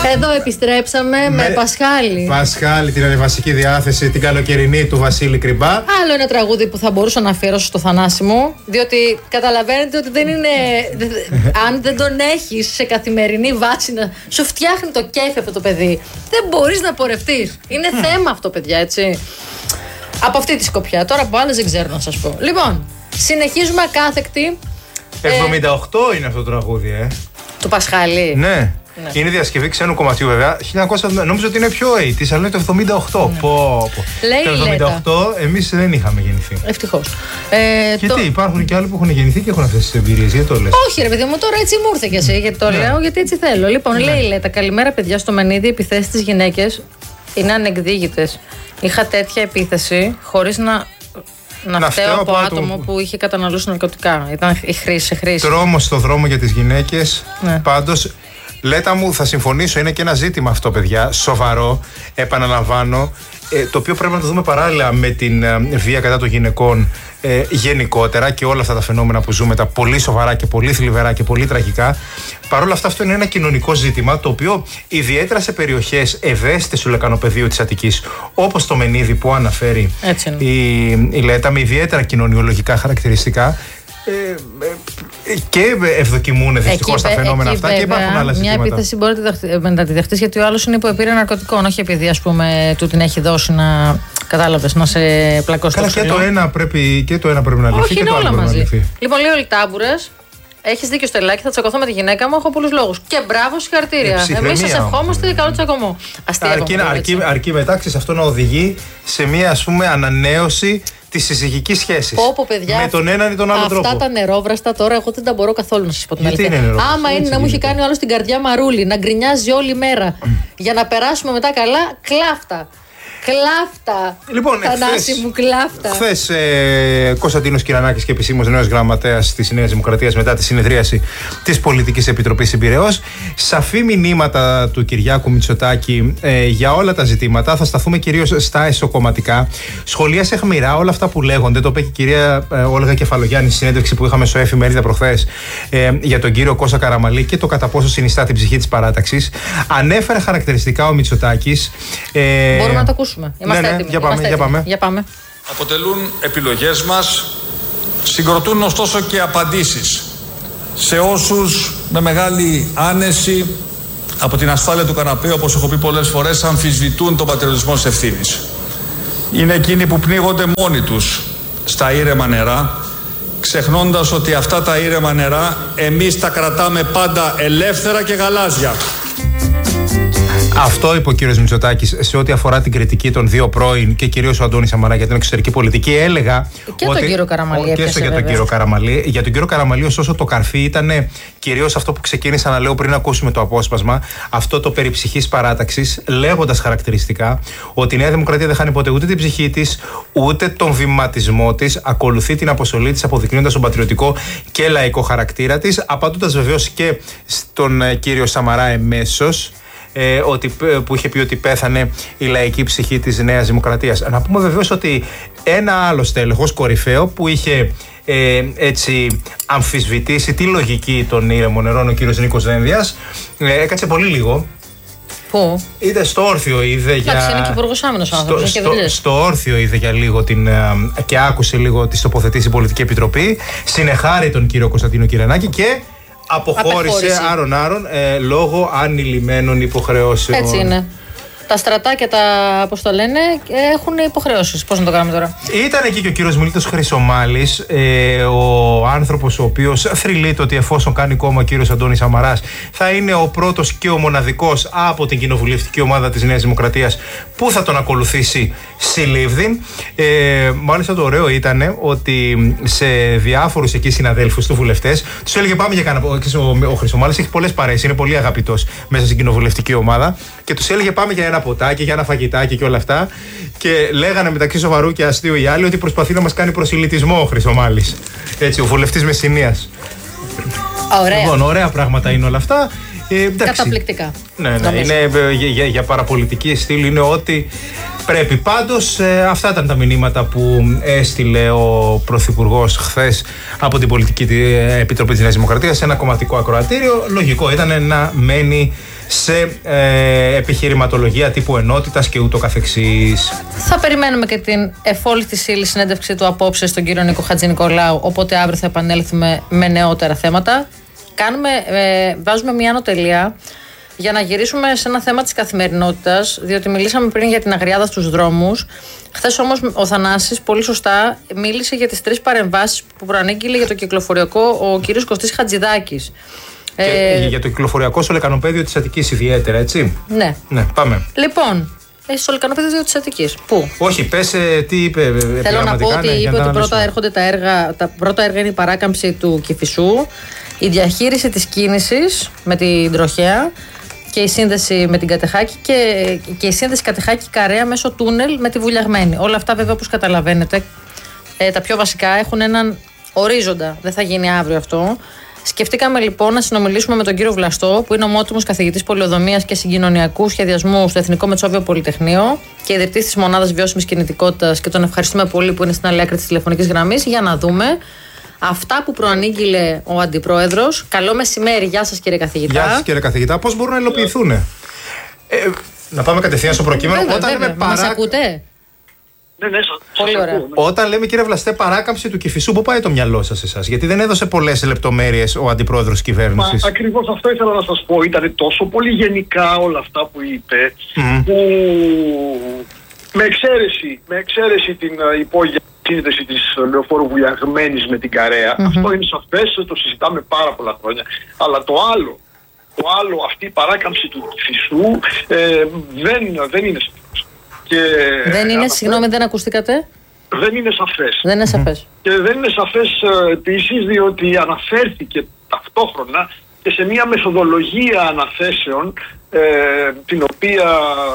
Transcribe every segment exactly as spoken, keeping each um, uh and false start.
Εδώ επιστρέψαμε με, με Πασχάλη. Πασχάλη, την ανεβασική διάθεση, την καλοκαιρινή του Βασίλη Κρυμπά. Άλλο ένα τραγούδι που θα μπορούσα να αφιερώσω στο Θανάση μου. Διότι καταλαβαίνετε ότι δεν είναι. Αν δεν τον έχεις σε καθημερινή βάση να σου φτιάχνει το κέφι αυτό το παιδί, δεν μπορείς να πορευτείς. Είναι θέμα αυτό, παιδιά, έτσι. Από αυτή τη σκοπιά. Τώρα από άλλες δεν ξέρω να σας πω. Λοιπόν, συνεχίζουμε ακάθεκτη. εβδομήντα οκτώ ε, είναι αυτό το τραγούδι, ε. Του Πασχάλη. Ναι. Ναι. Είναι διασκευή ξένου κομματιού, βέβαια. χίλια εννιακόσια, νομίζω ότι είναι πιο ογδόντα, αλλά είναι το εβδομήντα οκτώ. Ναι. Πω, πω. Λέει το εβδομήντα οκτώ εμείς δεν είχαμε γεννηθεί. Ευτυχώς. Ε, γιατί το... υπάρχουν και άλλοι που έχουν γεννηθεί και έχουν αυτές τις εμπειρίες. Γιατί το λες? Όχι, ρε παιδί μου, τώρα έτσι μου ήρθε κι εσύ. Γιατί το ναι. λέω, γιατί έτσι θέλω. Λοιπόν, ναι. λέει η Λέτα, καλημέρα παιδιά. Στο Μενίδη, οι επιθέσεις στις γυναίκες είναι ανεκδίγητες. Είχα τέτοια επίθεση χωρίς να. Να, να φταίω από άτομο άτομο που είχε καταναλώσει ναρκωτικά. Ήταν η χρήση σε χρήση. Τρόμος στο δρόμο για τις γυναίκες. Ναι. Πάντως, Λέτα μου, θα συμφωνήσω, είναι και ένα ζήτημα αυτό, παιδιά. Σοβαρό, επαναλαμβάνω. Ε, το οποίο πρέπει να το δούμε παράλληλα με την ε, βία κατά των γυναικών ε, γενικότερα και όλα αυτά τα φαινόμενα που ζούμε, τα πολύ σοβαρά και πολύ θλιβερά και πολύ τραγικά. Παρ' όλα αυτά, αυτό είναι ένα κοινωνικό ζήτημα το οποίο ιδιαίτερα σε περιοχές ευαίσθητες του λεκανοπεδίου της Αττικής, όπως το Μενίδη που αναφέρει η, η Λέτα, με ιδιαίτερα κοινωνιολογικά χαρακτηριστικά. Ε, ε, και ευδοκιμούν δυστυχώς τα φαινόμενα αυτά και υπάρχουν άλλα ζητήματα. Μια επίθεση μπορεί να τη δεχτείς γιατί ο άλλος είναι υπό επίρρεια ναρκωτικών, όχι επειδή ας πούμε του την έχει δώσει να κατάλαβες να σε πλακώσει. Καλά, και το ένα πρέπει, και το ένα πρέπει να λυθεί. Όχι, και είναι το άλλο όλα μαζί. Λοιπόν, λέει ο Λιτάμπουρας, έχεις δίκιο Στελάκη, θα τσακωθώ με τη γυναίκα μου, έχω πολλούς λόγους. Και μπράβο, συγχαρητήρια. Εμείς σας ευχόμαστε καλό τσακωμό. Αρκεί, αρκεί, αρκεί μετά ξέρεις, αυτό να οδηγεί σε μια ας πούμε ανανέωση τη συζυγική σχέση. Με τον έναν ή τον άλλο αυτά τρόπο. Αυτά τα νερόβραστα τώρα εγώ δεν τα μπορώ καθόλου να σας πω την αλήθεια. Άμα είναι να μου έχει κάνει ο άλλος την καρδιά μαρούλι, να γκρινιάζει όλη μέρα για να περάσουμε μετά καλά, κλάφτα. Κλάφτα! Λοιπόν, Θανάση μου, κλάφτα. Χθες ε, Κωνσταντίνος Κυρανάκης και επισήμως νέος γραμματέας της Νέας Δημοκρατίας μετά τη συνεδρίαση της Πολιτικής Επιτροπής Πειραιώς. Σαφή μηνύματα του Κυριάκου Μητσοτάκη ε, για όλα τα ζητήματα. Θα σταθούμε κυρίως στα εσωκομματικά. Σχολίασε αιχμηρά όλα αυτά που λέγονται. Το είπε και η κυρία ε, Όλγα Κεφαλογιάννη στη συνέντευξη που είχαμε στο Εφημερίδα προχθές ε, για τον κύριο Κώστα Καραμαλή και το κατά πόσο συνιστά την ψυχή της παράταξης. Ανέφερε χαρακτηριστικά ο Μητσοτάκης. Ε, Μπορούμε να το ακούσουμε. Είμαστε ναι, ναι, έτοιμοι. Για πάμε, Είμαστε για πάμε. Για πάμε. Αποτελούν επιλογές μας, συγκροτούν ωστόσο και απαντήσεις σε όσους με μεγάλη άνεση από την ασφάλεια του καναπέ, όπως έχω πει πολλές φορές, αμφισβητούν τον πατριωτισμό της ευθύνης. Είναι εκείνοι που πνίγονται μόνοι τους στα ήρεμα νερά, ξεχνώντας ότι αυτά τα ήρεμα νερά εμείς τα κρατάμε πάντα ελεύθερα και γαλάζια. Αυτό είπε ο κύριος Μητσοτάκης σε ό,τι αφορά την κριτική των δύο πρώην και κυρίως ο Αντώνης Σαμαρά για την εξωτερική πολιτική. Έλεγα. Και ότι, τον κύριο Καραμαλή. Και για τον κύριο Καραμαλή. Για τον κύριο Καραμαλή, ωστόσο, το καρφί ήταν κυρίως αυτό που ξεκίνησα να λέω πριν ακούσουμε το απόσπασμα. Αυτό το περί ψυχής παράταξης, λέγοντας χαρακτηριστικά ότι η Νέα Δημοκρατία δεν χάνει ποτέ ούτε την ψυχή της, ούτε τον βηματισμό της. Ακολουθεί την αποστολή της, αποδεικνύοντας τον πατριωτικό και λαϊκό χαρακτήρα της. Απαντώντας βεβαίως και στον κύριο Σαμαρά εμέσως. Ε, ότι, που είχε πει ότι πέθανε η λαϊκή ψυχή της Νέας Δημοκρατίας. Να πούμε βεβαίως ότι ένα άλλο στέλεχος κορυφαίο που είχε ε, έτσι αμφισβητήσει τη λογική των ήρεμων νερών, ο κύριος Νίκος Δένδιας, ε, έκατσε πολύ λίγο. Πού? Είδε στο όρθιο, είδε για. Εντάξει, είναι και υπουργός άνθρωπος. Στο, στο, στο όρθιο είδε για λίγο την, και άκουσε λίγο τις τοποθετήσεις η Πολιτική Επιτροπή. Συνεχάρη τον κύριο Κωνσταντίνο Κυρανάκη και αποχώρησε άρον-άρον ε, λόγω ανηλυμένων υποχρεώσεων. Έτσι είναι. Τα στρατά και τα, πώς το λένε, έχουν υποχρεώσεις. Πώς να το κάνουμε τώρα. Ήταν εκεί και ο κύριος Μίλτος Χρυσομάλης, ε, ο άνθρωπος ο οποίος θρυλείται ότι εφόσον κάνει κόμμα ο κύριος Αντώνης Σαμαράς, θα είναι ο πρώτος και ο μοναδικός από την κοινοβουλευτική ομάδα της Νέας Δημοκρατίας που θα τον ακολουθήσει συλλήβδη. Ε, μάλιστα το ωραίο ήταν ότι σε διάφορους εκεί συναδέλφους του βουλευτές τους έλεγε πάμε για κανένα. Ο, ο Χρυσομάλης έχει πολλές παρέες, είναι πολύ αγαπητός μέσα στην κοινοβουλευτική ομάδα και τους έλεγε πάμε για ένα ποτάκι, για ένα φαγητάκι και όλα αυτά. Και λέγανε μεταξύ σοβαρού και αστείου οι άλλοι ότι προσπαθεί να μας κάνει προσιλητισμό ο Χρυσομάλης. Έτσι, ο βουλευτής Μεσσηνίας. Ωραία. Λοιπόν, ωραία πράγματα είναι όλα αυτά. Ε, Καταπληκτικά. Ναι, ναι, είναι, για, για παραπολιτική στήλη είναι ό,τι πρέπει. Πάντως, ε, αυτά ήταν τα μηνύματα που έστειλε ο Πρωθυπουργός χθες από την Πολιτική Επιτροπή της Νέας Δημοκρατίας σε ένα κομματικό ακροατήριο. Λογικό ήταν να μένει σε ε, επιχειρηματολογία τύπου ενότητας και ούτω καθεξής. Θα περιμένουμε και την εφόλη της ύλης συνέντευξη του απόψε στον κύριο Νίκο Χατζηνικολάου, οπότε αύριο θα επανέλθουμε με νεότερα θέματα. Κάνουμε, ε, βάζουμε μια ανωτελεία για να γυρίσουμε σε ένα θέμα της καθημερινότητας, διότι μιλήσαμε πριν για την αγριάδα στους δρόμους. Χθες όμως ο Θανάσης πολύ σωστά μίλησε για τις τρεις παρεμβάσεις που προανήγγειλε για το κυκλοφοριακό ο κύριος Κωστής Χατζηδάκης. Και ε, για το κυκλοφοριακό στο λεκανοπέδιο της Αττικής ιδιαίτερα, έτσι. Ναι. Ναι, πάμε. Λοιπόν, στο λεκανοπέδιο της Αττικής. Πού? Όχι, πες ε, τι είπε. Θέλω να πω ότι ναι, είπε ότι πρώτα έρχονται τα έργα. Τα πρώτα έργα είναι η παράκαμψη του Κηφισού, η διαχείριση της κίνησης με την τροχέα και η σύνδεση με την Κατεχάκη και, και η σύνδεση Κατεχάκη-Καρέα μέσω τούνελ με τη Βουλιαγμένη. Όλα αυτά, βέβαια, όπως καταλαβαίνετε, ε, τα πιο βασικά έχουν έναν ορίζοντα. Δεν θα γίνει αύριο αυτό. Σκεφτήκαμε λοιπόν να συνομιλήσουμε με τον κύριο Βλαστό, που είναι ομότιμος καθηγητής πολεοδομίας και συγκοινωνιακού σχεδιασμού στο Εθνικό Μετσόβιο Πολυτεχνείο και ιδρυτής της Μονάδας Βιώσιμης Κινητικότητας, και τον ευχαριστούμε πολύ που είναι στην άλλη άκρη της τηλεφωνικής γραμμής, για να δούμε αυτά που προανήγγειλε ο Αντιπρόεδρος. Καλό μεσημέρι, γεια σας κύριε καθηγητά. Γεια σας κύριε καθηγητά, πώς μπορούν να υλοποιηθούν. Ε, να πάμε κατευθείαν στο προκείμενο. Βέβαια, Όταν βέβαια. λέμε παρά... Μας ακούτε? Ναι, ναι, πολύ ωραία. ακούω, ναι. Όταν λέμε κύριε Βλαστέ παράκαμψη του Κηφισού, πού πάει το μυαλό σας εσάς? Γιατί δεν έδωσε πολλές λεπτομέρειες ο Αντιπρόεδρος της κυβέρνησης. Μα, ακριβώς αυτό ήθελα να σας πω. Ήταν τόσο πολύ γενικά όλα αυτά που είπε, Mm. που με εξαίρεση, με εξαίρεση την uh, υπόγεια σύνδεση της λεωφόρου Βουλιαγμένης με την Καρέα, Mm-hmm. αυτό είναι σαφές, το συζητάμε πάρα πολλά χρόνια. Αλλά το άλλο, το άλλο αυτή η παράκαμψη του Κηφισού ε, δεν, δεν είναι σαφές. Και Δεν είναι, αναφέρω, συγγνώμη, δεν ακουστήκατε. δεν είναι σαφές. Δεν είναι σαφές. Και δεν είναι σαφές ε, επίσης, διότι αναφέρθηκε ταυτόχρονα και σε μια μεθοδολογία αναθέσεων, ε, την οποία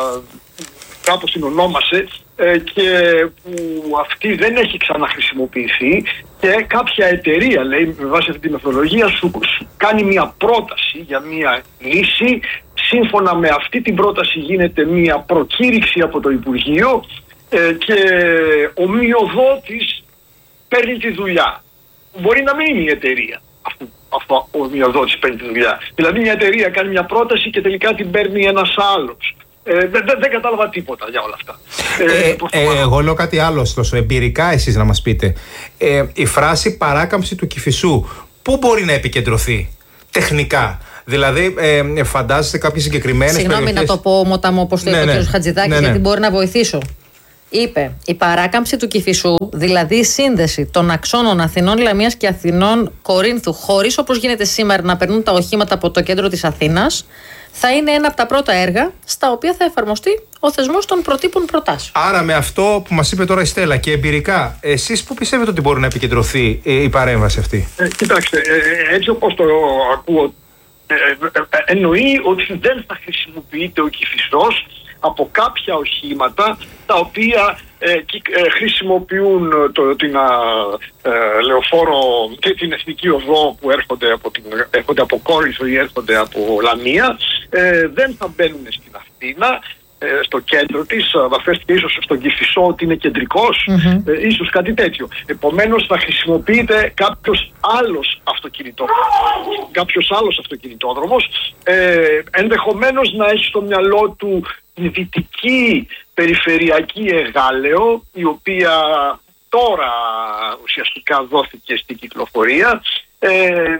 κάπως την ονόμασε ε, και που αυτή δεν έχει ξαναχρησιμοποιηθεί, και κάποια εταιρεία, λέει, με βάση αυτή τη μεθοδολογία σου, σου κάνει μια πρόταση για μια λύση. Σύμφωνα με αυτή την πρόταση γίνεται μια προκήρυξη από το Υπουργείο ε, και ο μειοδότης παίρνει τη δουλειά. Μπορεί να μην είναι η εταιρεία αφού, αφού ο μειοδότης παίρνει τη δουλειά. Δηλαδή μια εταιρεία κάνει μια πρόταση και τελικά την παίρνει ένας άλλος. Ε, δεν, δεν, δεν κατάλαβα τίποτα για όλα αυτά. Ε, ε, ε, εγώ λέω κάτι άλλο, ωστόσο, εμπειρικά εσείς να μας πείτε. Ε, η φράση παράκαμψη του Κηφισού, πού μπορεί να επικεντρωθεί τεχνικά? Δηλαδή, ε, φαντάζεστε κάποιες συγκεκριμένες Συγγνώμη περιοχές... να το πω μοτά μου, όπως το είπε ναι, ο ναι. κ. Χατζηδάκης, ναι, ναι. γιατί μπορεί να βοηθήσω. Είπε η παράκαμψη του Κηφισού, δηλαδή η σύνδεση των αξώνων Αθηνών Λαμίας και Αθηνών Κορίνθου, χωρίς όπως γίνεται σήμερα να περνούν τα οχήματα από το κέντρο της Αθήνας, θα είναι ένα από τα πρώτα έργα στα οποία θα εφαρμοστεί ο θεσμός των προτύπων προτάσεων. Άρα, με αυτό που μας είπε τώρα η Στέλλα και εμπειρικά, εσείς πού πιστεύετε ότι μπορεί να επικεντρωθεί ε, η παρέμβαση αυτή? Ε, κοιτάξτε, ε, έτσι όπως το ακούω, ε, ε, ε, εννοεί ότι δεν θα χρησιμοποιείται ο Κηφισός από κάποια οχήματα τα οποία ε, κυ, ε, χρησιμοποιούν το, την α, ε, λεωφόρο και την εθνική οδό που έρχονται από, την, έρχονται από Κόρινθο ή έρχονται από Λαμία. Ε, δεν θα μπαίνουν στην Αθήνα, ε, στο κέντρο της. Αναφέρθηκε ίσως στον Κηφισό ότι είναι κεντρικός, Mm-hmm. ε, ίσως κάτι τέτοιο. Επομένως θα χρησιμοποιείται κάποιος άλλος αυτοκινητόδρομος. Κάποιος άλλος αυτοκινητόδρομος, ε, ενδεχομένως να έχει στο μυαλό του η δυτική περιφερειακή Εγάλεο, η οποία τώρα ουσιαστικά δόθηκε στην κυκλοφορία, ε,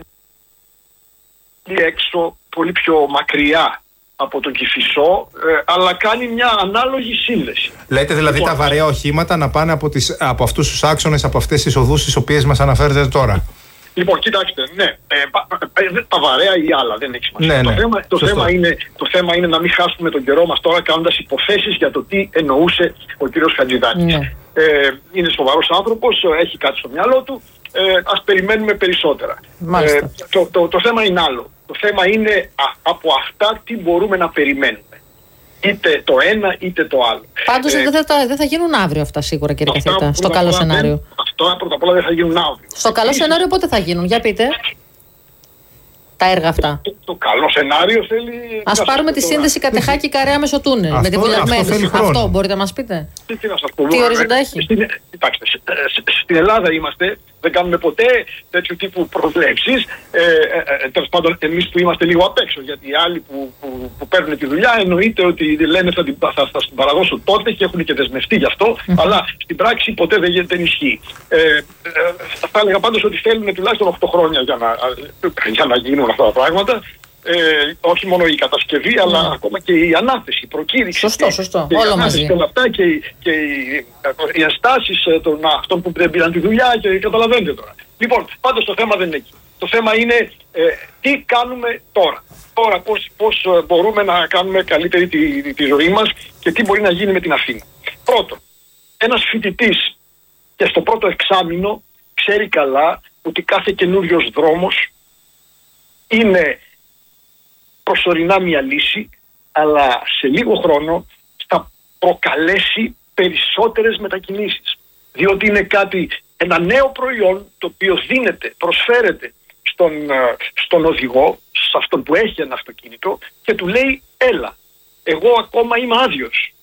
έξω πολύ πιο μακριά από τον Κηφισό, ε, αλλά κάνει μια ανάλογη σύνδεση. Λέτε δηλαδή Λοιπόν, τα βαρέα οχήματα να πάνε από, τις, από αυτούς τους άξονες, από αυτές τις οδούς τις οποίες μας αναφέρετε τώρα? Λοιπόν, κοιτάξτε, ναι, ε, πα, ε, τα βαρέα ή άλλα, δεν έχει σημασία. Ναι, το, ναι, θέμα, το, θέμα είναι, το θέμα είναι να μην χάσουμε τον καιρό μας τώρα κάνοντας υποθέσεις για το τι εννοούσε ο κύριος Χατζηδάκης. Ναι. Ε, είναι σοβαρός άνθρωπος, έχει κάτι στο μυαλό του, ε, ας περιμένουμε περισσότερα. Μάλιστα. Ε, το, το, το θέμα είναι άλλο. Το θέμα είναι α, από αυτά τι μπορούμε να περιμένουμε. Είτε το ένα είτε το άλλο. Πάντως Ε, δεν θα, δεν θα γίνουν αύριο αυτά σίγουρα, κύριε αυτά καθηγητά, στο πρώτα καλό απ' όλα σενάριο. δεν- Αυτά πρώτα απ' όλα δεν θα γίνουν αύριο. Στο καλό Επίσης, σενάριο πότε θα γίνουν, για πείτε. Τα έργα αυτά. Το, το καλό σενάριο θέλει. Ας να πάρουμε σας τη πω τώρα. σύνδεση Κατεχάκη Καρέα μέσω τούνελ. Με τη Αυτό- Βουλιαγμένη. αυτό θέλει χρόνο. Αυτό μπορείτε να μας πείτε. Τι, τι να σας πω, Τι ε, ορίζοντα έχει? Στην, κοιτάξτε, σ- ε, σ- στην Ελλάδα είμαστε Δεν κάνουμε ποτέ τέτοιου τύπου προβλέψεις. Ε, ε, ε, τέλος πάντων, εμείς που είμαστε λίγο απ' έξω, γιατί οι άλλοι που, που, που παίρνουν τη δουλειά εννοείται ότι λένε θα την, θα, θα, θα την παραδώσω τότε και έχουν και δεσμευτεί γι' αυτό, mm-hmm. αλλά στην πράξη ποτέ δεν, δεν ισχύει. Ε, ε, θα έλεγα πάντως ότι θέλουν τουλάχιστον οκτώ χρόνια για να, για να γίνουν αυτά τα πράγματα. Ε, όχι μόνο η κατασκευή, mm. αλλά ακόμα και η ανάθεση, η προκήρυξη. Σωστό, σωστό. Και όλο μαζί. Και όλα αυτά και, και οι, οι ενστάσεις των αυτών που δεν πήραν τη δουλειά και καταλαβαίνετε τώρα. Λοιπόν, πάντως το θέμα δεν είναι εκεί. Το θέμα είναι ε, τι κάνουμε τώρα. Τώρα πώς, πώς μπορούμε να κάνουμε καλύτερη τη, τη, τη ζωή μας και τι μπορεί να γίνει με την Αθήνα. Πρώτον, ένας φοιτητής και στο πρώτο εξάμηνο ξέρει καλά ότι κάθε καινούριος δρόμος είναι προσωρινά μια λύση, αλλά σε λίγο χρόνο θα προκαλέσει περισσότερες μετακινήσεις. Διότι είναι κάτι, ένα νέο προϊόν το οποίο δίνεται, προσφέρεται στον, στον οδηγό, σε αυτόν που έχει ένα αυτοκίνητο και του λέει έλα, εγώ ακόμα είμαι άδειος.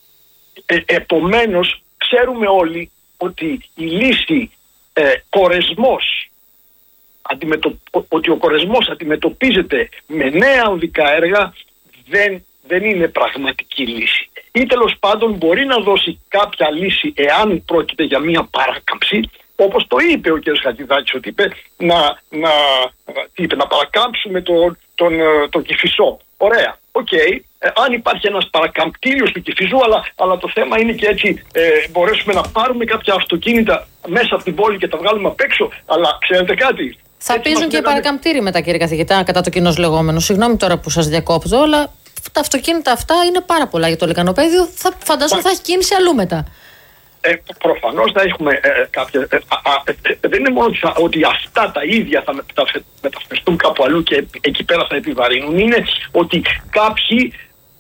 Ε, επομένως ξέρουμε όλοι ότι η λύση ε, κορεσμός, Αντιμετω... ότι ο κορεσμός αντιμετωπίζεται με νέα οδικά έργα δεν, δεν είναι πραγματική λύση. Ή τέλος πάντων μπορεί να δώσει κάποια λύση εάν πρόκειται για μια παράκαμψη, όπως το είπε ο κ. Χατζηδάκης, ότι είπε να, να, είπε, να παρακάμψουμε τον, τον, τον Κηφισό. Ωραία, οκ. Okay. Ε, αν υπάρχει ένας παρακαμπτήριος του Κηφισού, αλλά, αλλά το θέμα είναι και έτσι ε, μπορέσουμε να πάρουμε κάποια αυτοκίνητα μέσα από την πόλη και τα βγάλουμε απ' έξω, αλλά ξέρετε κάτι. Θα έτσι πείζουν και οι παρακαμπτήροι μετά, κύριε καθηγητά, κατά το κοινώς λεγόμενο. Συγγνώμη τώρα που σας διακόπτω, αλλά τα αυτοκίνητα αυτά είναι πάρα πολλά για το λεκανοπαίδιο. Θα, φαντάζομαι θα έχει κίνηση αλλού μετά. Ε, προφανώς θα έχουμε ε, κάποια. Ε, α, ε, ε, δεν είναι μόνο ότι, θα, ότι αυτά τα ίδια θα μεταφερθούν κάπου αλλού και εκεί πέρα θα επιβαρύνουν. Είναι ότι κάποιοι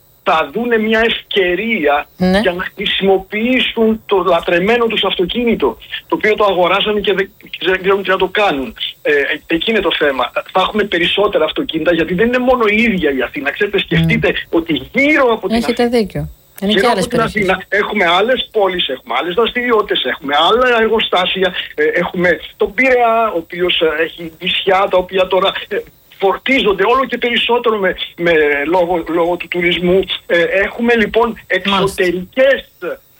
θα δούνε μια ευκαιρία ναι. για να χρησιμοποιήσουν το λατρεμένο τους αυτοκίνητο, το οποίο το αγοράσανε και δεν ξέρουν τι να το κάνουν. Ε, εκεί είναι το θέμα. Θα έχουμε περισσότερα αυτοκίνητα, γιατί δεν είναι μόνο η ίδια η Αθήνα. Ξέρετε, σκεφτείτε mm. ότι γύρω από την Έχετε Αθήνα, δίκιο. Είναι και άλλες περιοχές. Έχουμε άλλες πόλεις, έχουμε άλλες δραστηριότητες, έχουμε άλλα εργοστάσια, ε, έχουμε τον Πειραιά, ο οποίος ε, έχει νησιά τα οποία τώρα ε, φορτίζονται όλο και περισσότερο με, με, λόγω, λόγω του τουρισμού. Ε, έχουμε λοιπόν εξωτερικές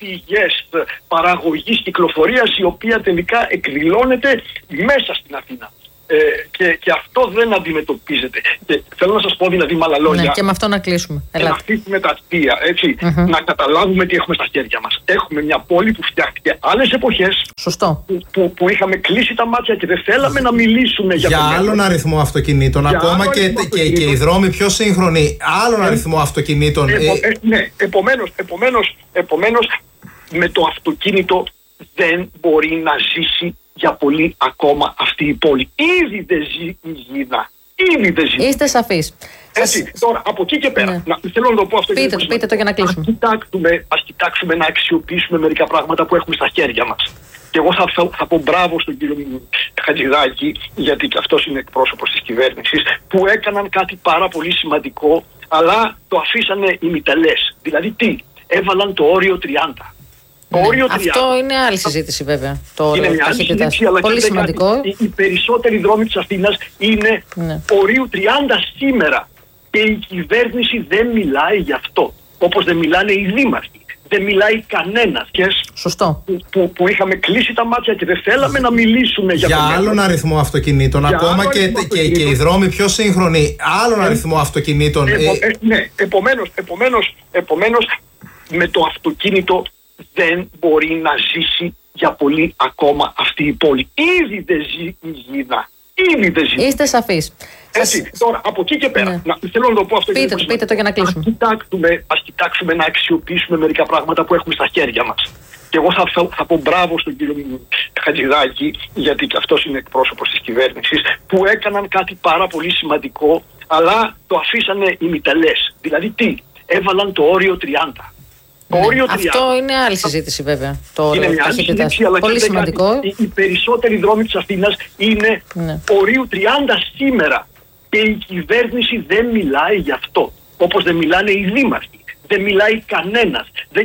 πηγές παραγωγής κυκλοφορίας, η οποία τελικά εκδηλώνεται μέσα στην Αθήνα. Ε, και, και αυτό δεν αντιμετωπίζεται. Και θέλω να σας πω δηλαδή με άλλα λόγια. Ναι, και με αυτό να κλείσουμε. Και να αφήσουμε τα αστεία, έτσι. Mm-hmm. Να καταλάβουμε τι έχουμε στα χέρια μας. Έχουμε μια πόλη που φτιάχτηκε άλλες εποχές. Σωστό. Που, που, που είχαμε κλείσει τα μάτια και δεν θέλαμε να μιλήσουμε για, για άλλον αριθμό αυτοκινήτων. Για ακόμα και, αριθμό και, και οι δρόμοι πιο σύγχρονοι. Άλλον ε, αριθμό αυτοκινήτων. Επο, ε, ναι, επομένως, επομένως, επομένως με το αυτοκίνητο δεν μπορεί να ζήσει για πολύ ακόμα αυτή η πόλη. Ήδη δεν ζει η Γήνα. Ήδη δεν ζει. Είστε σαφείς. Έτσι, τώρα από εκεί και πέρα, ναι. να, θέλω να το πω αυτό. Πείτε το, πείτε το για να κλείσουμε. Ας κοιτάξουμε, ας κοιτάξουμε να αξιοποιήσουμε μερικά πράγματα που έχουμε στα χέρια μας. Και εγώ θα, θα, θα πω μπράβο στον κύριο Χατζηδάκη, γιατί και αυτός είναι εκπρόσωπος της κυβέρνησης, που έκαναν κάτι πάρα πολύ σημαντικό, αλλά το αφήσανε ημιτελές. Δηλαδή τι, έβαλαν το όριο τριάντα. Ναι, αυτό είναι άλλη συζήτηση βέβαια. Το είναι μια άλλη συζήτηση, αλλά πολύ σημαντικό. Οι, οι περισσότεροι δρόμοι της Αθήνας είναι ναι. ορίου τριάντα σήμερα και η κυβέρνηση δεν μιλάει γι' αυτό. Όπως δεν μιλάνε οι δήμαρχοι. Δεν μιλάει κανένας. Σωστό. Που, που, που είχαμε κλείσει τα μάτια και δεν θέλαμε να μιλήσουμε για, για άλλον αριθμό αυτοκινήτων. Για ακόμα και, αριθμό και, και οι δρόμοι πιο σύγχρονοι. Άλλον ε, αριθμό αυτοκινήτων. Επο, ε, ναι, επομένως, επομένως, επομένως με το αυτοκίνητο δεν μπορεί να ζήσει για πολύ ακόμα αυτή η πόλη. Ήδη δεν ζει η Γήνα. Ήδη δεν ζει. Είστε σαφείς. Έτσι, σας... τώρα από εκεί και πέρα, ναι. να, θέλω να το πω αυτό. Πείτε, το, πείτε το για να κλείσουμε. Ας κοιτάξουμε, ας κοιτάξουμε να αξιοποιήσουμε μερικά πράγματα που έχουμε στα χέρια μας. Και εγώ θα, θα, θα πω μπράβο στον κύριο Χατζηδάκη, γιατί και αυτός είναι εκπρόσωπος της κυβέρνησης, που έκαναν κάτι πάρα πολύ σημαντικό, αλλά το αφήσανε ημιτελές. Δηλαδή τι, έβαλαν το όριο τριάντα. Ναι, αυτό είναι άλλη συζήτηση βέβαια. Το είναι μια άλλη συζήτηση, αλλά πολύ σημαντικό. Οι, οι περισσότεροι δρόμοι της Αθήνας είναι ναι. ορίου τριάντα σήμερα και η κυβέρνηση δεν μιλάει γι' αυτό. Όπως δεν μιλάνε οι δήμαρχοι. Δεν μιλάει κανένας. Δεν